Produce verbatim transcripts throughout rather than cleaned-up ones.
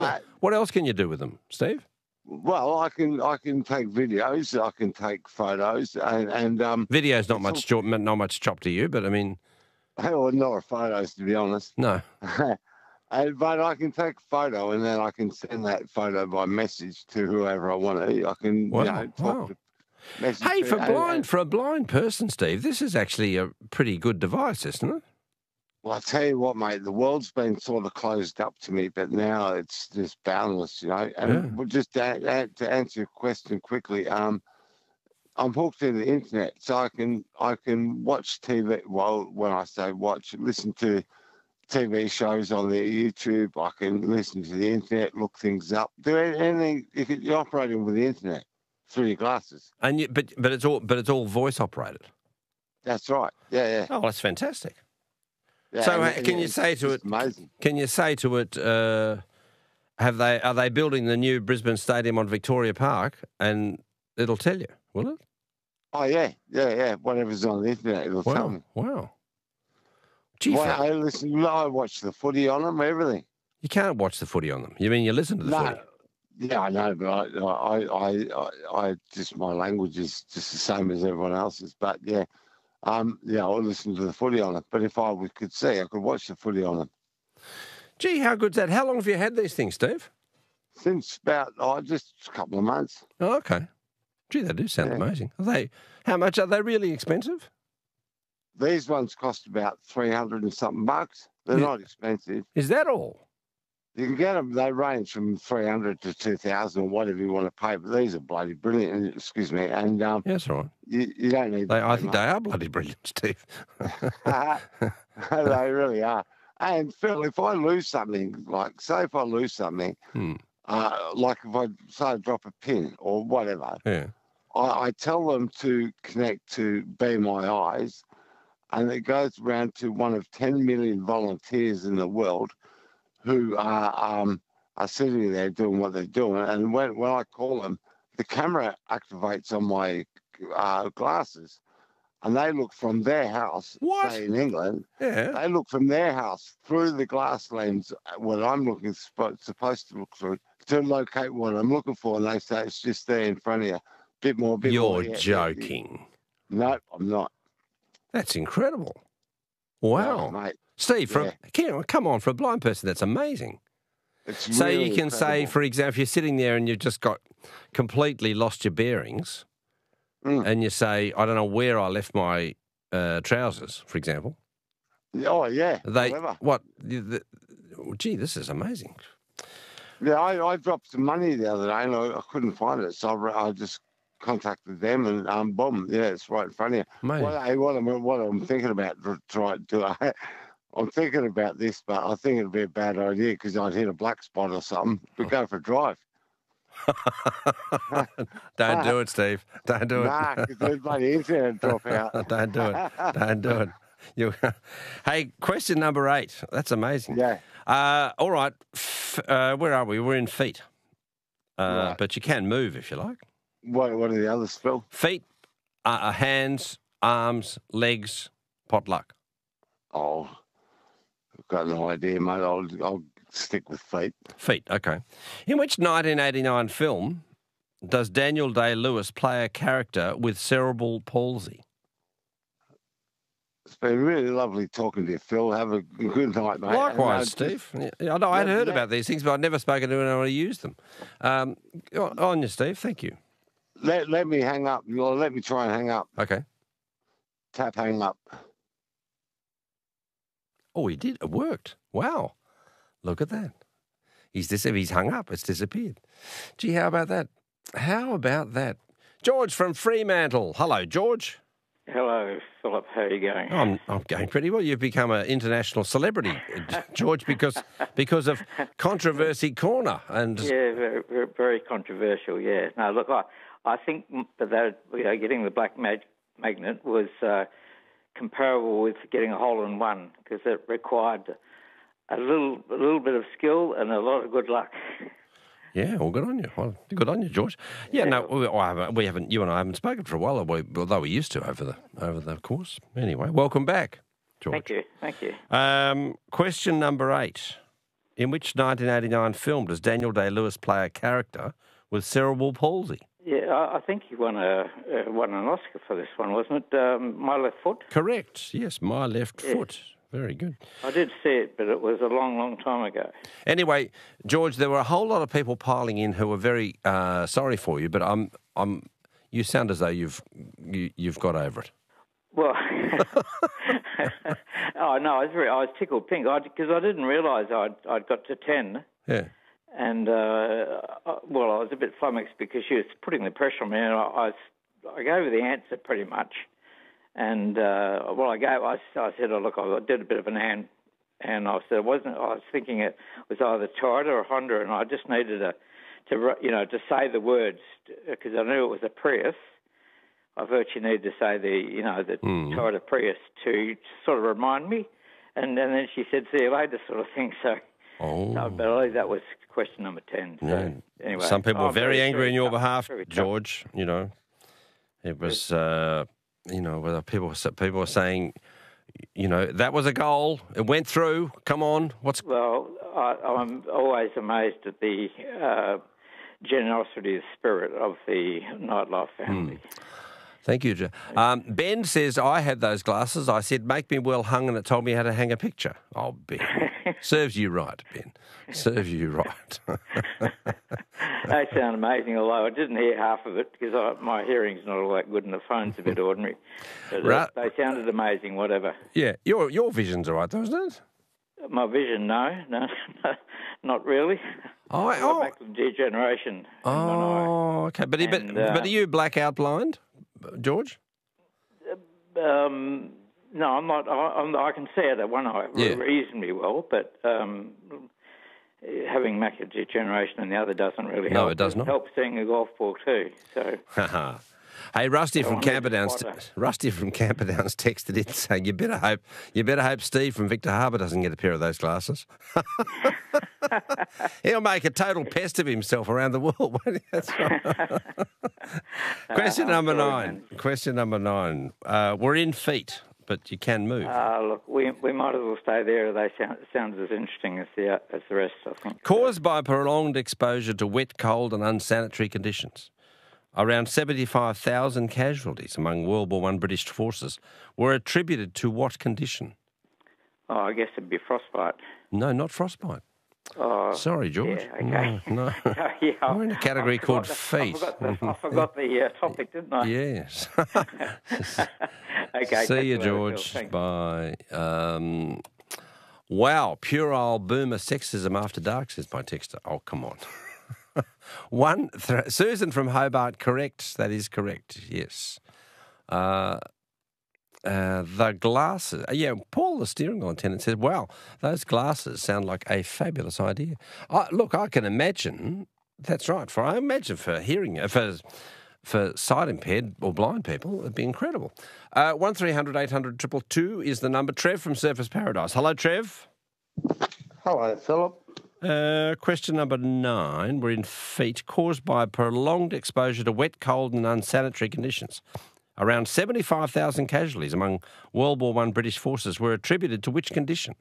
Uh, What else can you do with them, Steve? well, I can I can take videos, I can take photos, and, and um, Video's not it's much chop, not much chop to you, but I mean, well, not photos to be honest. no. And, but I can take a photo and then I can send that photo by message to whoever I want to. I can, Wow, you know, talk wow. to message. Hey, to, for and- blind and- for a blind person, Steve, this is actually a pretty good device, isn't it? well, I tell you what, mate, the world's been sort of closed up to me, but now it's just boundless, you know. And Yeah. we'll just to, to answer your question quickly, um, I'm hooked to the internet, so I can I can watch T V. Well, when I say watch, listen to T V shows on the YouTube. I can listen to the internet, look things up, do anything. You can, you're operating with the internet through your glasses. And you, but but it's all but it's all voice operated. That's right. Yeah, yeah. Oh, that's fantastic. yeah So, and- uh, and can you it's say to just it? amazing. Can you say to it? Uh, have they are they building the new Brisbane Stadium on Victoria Park? And it'll tell you, will it? Oh yeah, yeah, yeah. Whatever's on the internet, it'll tell Wow, me. wow. Gee, Well, Fran, I listen. I watch the footy on them. Everything. you can't watch the footy on them. You mean you listen to the No, footy? yeah, I know, but I, I, I, I, I just my language is just the same as everyone else's. But yeah, um, yeah, I listen to the footy on it. But if I would- could see, I could watch the footy on them. Gee, how good's that? How long have you had these things, Steve? Since about oh, just a couple of months. Oh, okay. Gee, they do sound Yeah. amazing. Are they? How much are they? Really expensive? These ones cost about three hundred and something bucks. They're Yeah. not expensive. Is that all? You can get them. They range from three hundred to two thousand, or whatever you want to pay. But these are bloody brilliant. Excuse me, and um, Yes, all right. you, you don't need. They, to I pay think much. they are bloody brilliant, Steve. They really are. And Phil, if I lose something, like say if I lose something, Hmm. uh, like if I say I drop a pin or whatever, Yeah. I, I tell them to connect to Be My Eyes, and it goes around to one of ten million volunteers in the world who are um, are sitting there doing what they're doing. And when, when I call them, the camera activates on my uh, glasses, and they look from their house, What? say in England, Yeah. they look from their house through the glass lens, uh, what I'm looking sp- supposed to look through, to locate what I'm looking for, and they say it's just there in front of you. Bit more, bit more. You're yeah, yeah, joking. yeah. No, I'm not. That's incredible. Wow. No, mate. Steve, for Yeah. a, come on, for a blind person, that's amazing. It's So really you can say, incredible. for example, if you're sitting there and you've just got completely lost your bearings, Mm. and you say, I don't know where I left my uh, trousers, for example. Oh, yeah. They whatever. what? The, the, gee, this is amazing. Yeah, I, I dropped some money the other day and I, I couldn't find it. So I, re- I just contacted them and um, boom, yeah, it's right in front of you. Amazing. Well, hey, what, I'm, what I'm thinking about to try to do, I, I'm thinking about this, but I think it'd be a bad idea because I'd hit a black spot or something. But go for a drive. Don't do it, Steve. Don't do it. Nah, because there's bloody internet drop out. Don't do it. Don't do it. You, hey, question number eight. That's amazing. Yeah. Uh, all right. F- uh, where are we? We're in feet. Uh, Right. But you can move if you like. What, what are the others, Phil? Feet, uh, uh, hands, arms, legs, potluck. Oh, I've got no idea, mate. I'll, I'll stick with feet. Feet, okay. In which nineteen eighty-nine film does Daniel Day-Lewis play a character with cerebral palsy? It's been really lovely talking to you, Phil. Have a good night, mate. Likewise, And, uh, Steve. Yeah, I know I'd Yeah, heard yeah. about these things, but I'd never spoken to anyone who used them. Um, on on you, Steve. Thank you. Let, let me hang up. Well, let me try and hang up. Okay. Tap hang up. Oh, he did. It worked. Wow. Look at that. He's dis- he's hung up. It's disappeared. Gee, how about that? How about that? George from Fremantle. Hello, George. Hello, Philip. How are you going? I'm I'm going pretty well. You've become an international celebrity, George, because because of Controversy Corner and Yeah, very, very, very controversial. Yeah. No, look, I, I think that you know, getting the black mag- magnet was uh, comparable with getting a hole in one because it required a little a little bit of skill and a lot of good luck. yeah, well, good on you. Well, good on you, George. Yeah, no, we, I haven't, we haven't. You and I haven't spoken for a while, although we used to over the over the course. Anyway, welcome back, George. Thank you. Thank you. Um, question number eight. In which nineteen eighty-nine film does Daniel Day-Lewis play a character with cerebral palsy? Yeah, I, I think he won a uh, won an Oscar for this one, wasn't it? Um, My Left Foot. Correct. Yes, My Left Yes. Foot. Very good. I did see it, but it was a long, long time ago. Anyway, George, there were a whole lot of people piling in who were very uh, sorry for you, but I'm, I'm, you sound as though you've, you, you've got over it. Well, oh no, I was very, I was tickled pink because I, I didn't realise I'd I'd got to ten. Yeah. And uh, well, I was a bit flummoxed because she was putting the pressure on me, and I, I, was, I gave her the answer pretty much. And uh, well, I gave, I, I said, "Oh look, I did a bit of an and," and I said, "It wasn't." I was thinking it was either Toyota or Honda, and I just needed to, to you know, to say the words because I knew it was a Prius. I virtually needed to say the, you know, the mm. Toyota Prius to sort of remind me, and, and then she said, "See you later," sort of thing. So, oh. so I believe that was question number ten. So, yeah. Anyway, some people oh, were very, very angry on your tough, behalf, very George. Tough. You know, it was, uh, you know, whether people people were saying, you know, that was a goal. It went through. Come on, what's well? I, I'm always amazed at the uh, generosity of spirit of the Nightlife family. Mm. Thank you, Joe. Um, Ben says, I had those glasses. I said, make me well hung, and it told me how to hang a picture. Oh, Ben. Serves you right, Ben. Serves you right. They sound amazing, although I didn't hear half of it because I, my hearing's not all that good and the phone's a bit ordinary. But right. they, they sounded amazing, whatever. Yeah, your your vision's all right, though, isn't it? My vision, no, no, no not really. Oh, I've oh. got macular degeneration in oh one eye. okay. But, And, but, uh, but are you blackout blind, George? Um, no, I'm not. I, I'm, I can see it at one eye Yeah. reasonably well, but um, having macular degeneration in the other doesn't really No, help. it does not. Help seeing a golf ball too. So. Hey, Rusty from wanted to Camperdown's, spot her. Rusty from Camperdown's texted in saying, "You better hope, you better hope Steve from Victor Harbour doesn't get a pair of those glasses. He'll make a total pest of himself around the world." Won't he? That's right. Question Uh, number sorry, nine. man. Question number nine. Uh, we're in feet, but you can move. Uh, look, we we might as well stay there. They sound sounds as interesting as the uh, as the rest, I think. Caused by prolonged exposure to wet, cold, and unsanitary conditions. Around seventy-five thousand casualties among World War One British forces were attributed to what condition? Oh, I guess it'd be frostbite. No, not frostbite. Oh, Sorry, George. Yeah, okay. No, no. Oh, yeah, I- We're in a category I called forgot the- feet. I forgot the, I forgot the uh, topic, didn't I? Yes. Okay. See you, catch later, Phil. George. Thanks. Bye. Um, wow, pure old boomer sexism after dark, says my texter. Oh, come on. One, th- Susan from Hobart, correct. That is correct, yes. Uh, uh, the glasses, uh, yeah, Paul, the steering wheel attendant, said, wow, those glasses sound like a fabulous idea. I, look, I can imagine, that's right, for I imagine for hearing, uh, for for sight impaired or blind people, it'd be incredible. Uh, one three hundred eight hundred two two two is the number. Trev from Surfers Paradise. Hello, Trev. Hello, Philip. Uh, question number nine. We're in feet caused by prolonged exposure to wet, cold and unsanitary conditions. Around seventy-five thousand casualties among World War One British forces were attributed to which condition?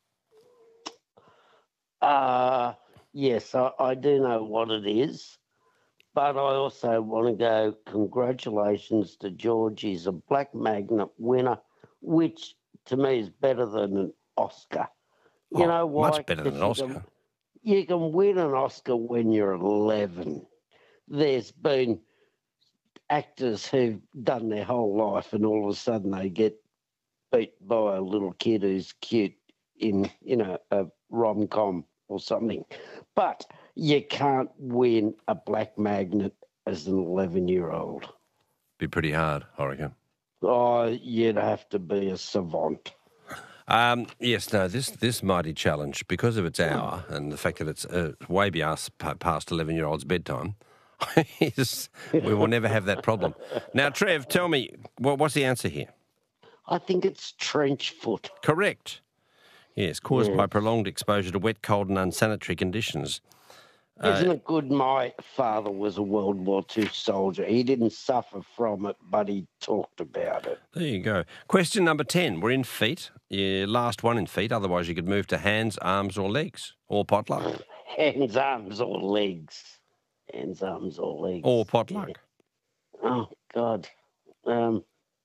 Uh, yes, I, I do know what it is, but I also want to go congratulations to George. He's a Black Magnet winner, which to me is better than an Oscar. You Oh, know why? much better than an 'Cause you Oscar. can- You can win an Oscar when you're eleven. There's been actors who've done their whole life and all of a sudden they get beat by a little kid who's cute in, you know, a rom-com or something. But you can't win a Black Magnet as an eleven-year-old. Be pretty hard, I reckon. Oh, you'd have to be a savant. Um, yes, no, this this mighty challenge, because of its hour and the fact that it's uh, way past, past eleven-year-olds' bedtime, is, we will never have that problem. Now, Trev, tell me, what, what's the answer here? I think it's trench foot. Correct. Yes, caused Yeah. by prolonged exposure to wet, cold and unsanitary conditions. Isn't it good my father was a World War Two soldier? He didn't suffer from it, but he talked about it. There you go. Question number ten. We're in feet. Yeah, last one in feet. Otherwise, you could move to hands, arms, or legs, or potluck. Hands, arms, or legs. Hands, arms, or legs. Or potluck. Yeah. Oh, God. Um,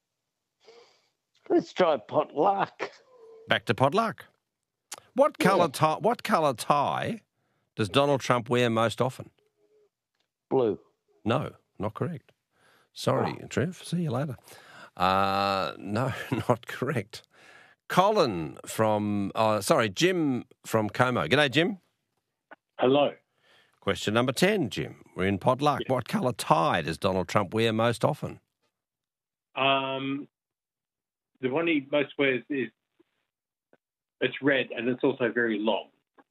let's try potluck. Back to potluck. What colour tie? What colour tie does Donald Trump wear most often? Blue. No, not correct. Sorry, Oh. Trev. See you later. Uh, no, not correct. Colin from, uh, sorry, Jim from Como. G'day, Jim. Hello. Question number ten, Jim. We're in potluck. Yeah. What colour tie does Donald Trump wear most often? Um, the one he most wears is it's red and it's also very long.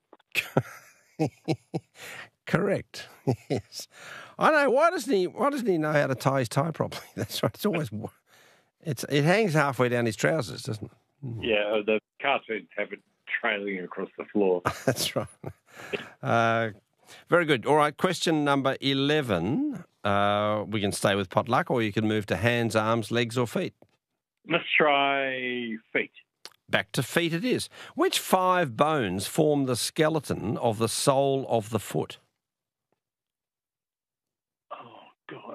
Correct. Yes. I know. Why doesn't he? Why doesn't he know how to tie his tie properly? That's right. It's always. It's it hangs halfway down his trousers, doesn't it? Yeah, the cartoons have it trailing across the floor. That's right. Uh, very good. All right. Question number eleven. Uh, we can stay with potluck, or you can move to hands, arms, legs, or feet. Let's try feet. Back to feet it is. Which five bones form the skeleton of the sole of the foot? Oh, God.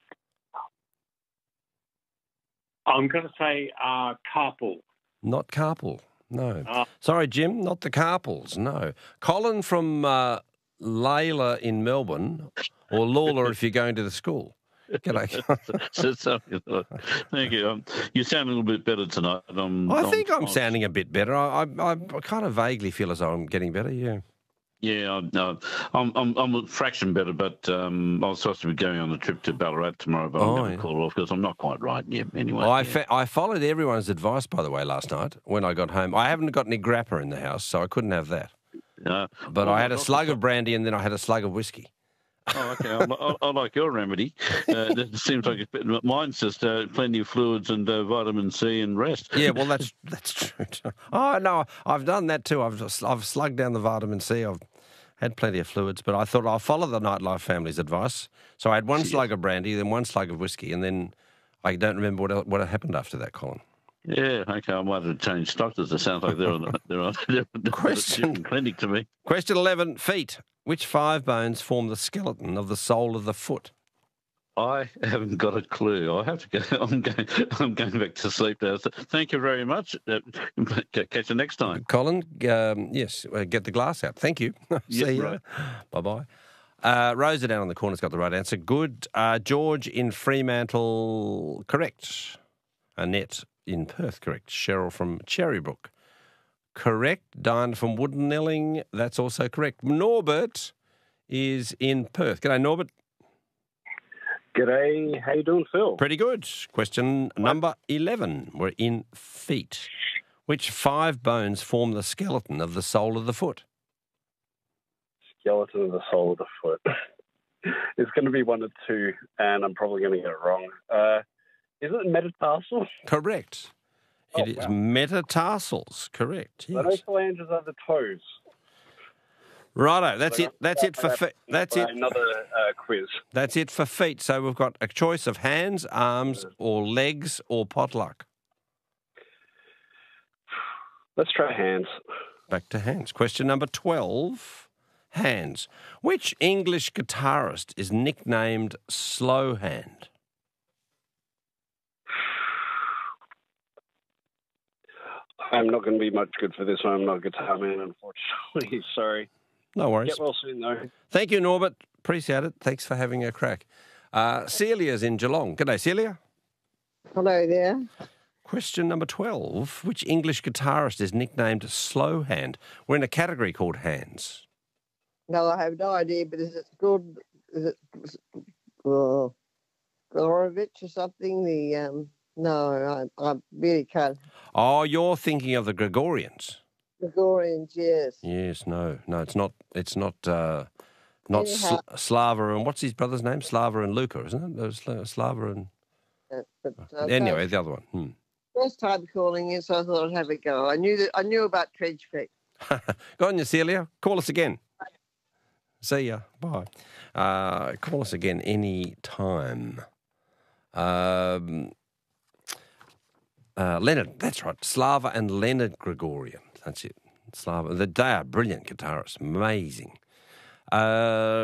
I'm going to say uh, carpal. Not carpal. No. Ah. Sorry, Jim, not the carpals. No. Colin from uh, Layla in Melbourne, or Lawler if you're going to the school. G'day. So- so- Thank you. Um, you sound a little bit better tonight. Um, I think I'm I'm- sounding a bit better. I, I, I kind of vaguely feel as though I'm getting better, yeah. Yeah, I'm, no, I'm, I'm, I'm a fraction better, but um, I was supposed to be going on a trip to Ballarat tomorrow, but Oh, I'm going yeah. to call it off because I'm not quite right. Yeah, anyway. Well, I, yeah. fa- I followed everyone's advice, by the way, last night when I got home. I haven't got any grappa in the house, so I couldn't have that. Uh, But well, I had a doctor- slug of brandy and then I had a slug of whiskey. Oh, okay. I, I, I like your remedy. Uh, it seems like it's better. Mine's just uh, plenty of fluids and uh, vitamin C and rest. Yeah, well, that's that's true. too. Oh, no, I've done that too. I've just, I've slugged down the vitamin C. I've had plenty of fluids, but I thought I'll follow the Nightlife family's advice. So I had one slug of brandy, then one slug of whiskey, and then I don't remember what el- what happened after that, Colin. Yeah, okay. I might have changed doctors. It sounds like they're on the, they're on, they're on Question. a different clinic to me. Question eleven, feet. Which five bones form the skeleton of the sole of the foot? I haven't got a clue. I have to go. I'm going. I'm going back to sleep now. So thank you very much. Uh, catch you next time. Colin, um, yes, uh, get the glass out. Thank you. Yeah, See you. right. Bye-bye. Uh, Rosa down on the corner's got the right answer. Good. Uh, George in Fremantle, correct. Annette in Perth, correct. Cheryl from Cherrybrook, correct. Diane from Woodenelling, that's also correct. Norbert is in Perth. G'day, Norbert. G'day, how you doing, Phil? Pretty good. Question number eleven. We're in feet. Which five bones form the skeleton of the sole of the foot? Skeleton of the sole of the foot. It's going to be one or two, and I'm probably going to get it wrong. Uh, is it metatarsal? Correct. Oh, It is wow. metatarsals. Correct. I know Yes. phalanges are the toes. Righto. That's So it. That's it for uh, feet. That's it. Another uh, quiz. That's it for feet. So we've got a choice of hands, arms, or legs, or potluck. Let's try hands. Back to hands. Question number twelve. Hands. Which English guitarist is nicknamed Slow Hand? I'm not going to be much good for this one. I'm not a guitar man, unfortunately. Sorry. No worries. Get well soon, though. Thank you, Norbert. Appreciate it. Thanks for having a crack. Uh, Celia's in Geelong. G'day, Celia. Hello there. Question number twelve. Which English guitarist is nicknamed Slow Hand? We're in a category called hands. No, I have no idea, but is it good? Is it uh, Gorovich or something? The um, no, I, I really can't. Oh, you're thinking of the Gregorians. Gregorians, yes. Yes, no, no, it's not. It's not. Uh, not Anyhow. Sl- Slava and what's his brother's name? Slava and Luca, isn't it? Those Sla- Slava and Uh, but uh, anyway, the other one. Hmm. first time calling in, so I thought I'd have a go. I knew that I knew about trench feet. Go on, you, Celia. Call us again. See ya. Bye. Uh, call us again any time. Um, uh, Leonard, that's right. Slava and Leonard Gregorian. That's it. Slava. They are brilliant guitarists. Amazing. Uh,